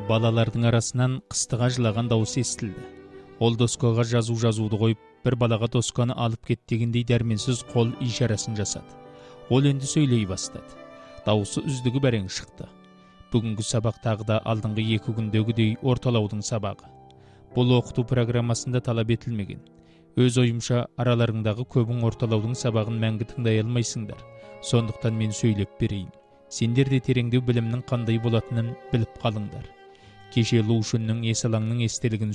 Балалардың арасынан қыстыға жылаған дауыс естілді. Ол доскаға жазуды қойып, бір балаға досканы алып кет дегендей дәрменсіз қол ишарасын жасады. Ол енді сөйлей бастады. Дауысы үздігі бәрең шықты. Бүгінгі сабақ тағы да алдыңғы 2 күндегідей орталаудың сабағы. Бұл оқыту программасында талап етілмеген. Өз ойымша араларыңдағы көбің орталаудың сабағын мәңгі тыңдай алмайсыңдар. Сондықтан мен сөйлеп берейін. Сендер де тереңдеу білімнің қандай болатынын біліп қалыңдар. Кеше Лушиннің есалаңның естелігін